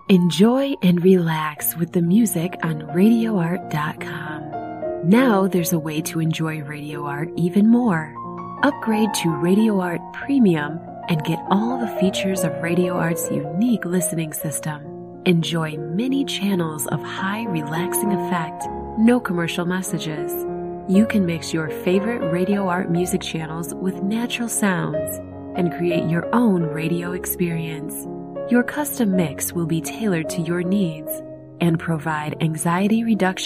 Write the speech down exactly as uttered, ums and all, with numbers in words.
Enjoy and relax with the music on radio art dot com. Now there's a way to enjoy Radio Art even more. Upgrade to Radio Art Premium and get all the features of Radio Art's unique listening system. Enjoy many channels of high relaxing effect, no commercial messages. You can mix your favorite Radio Art music channels with natural sounds and create your own radio experience. Your custom mix will be tailored to your needs and provide anxiety reduction